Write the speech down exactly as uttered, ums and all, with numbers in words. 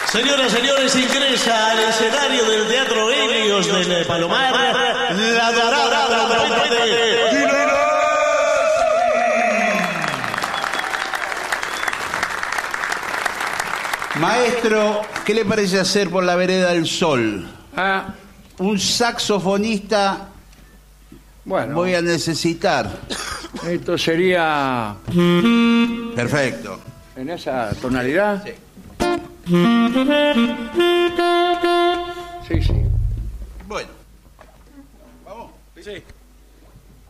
Señoras y señores, ingresa al escenario del Teatro Helios del Palomar la dorada trompeta de Dinero. Maestro, ¿qué le parece hacer por la vereda del Sol? Ah, Un saxofonista bueno, voy a necesitar. esto sería Perfecto. en esa tonalidad. Sí. Sí, sí. Bueno. Vamos. Sí.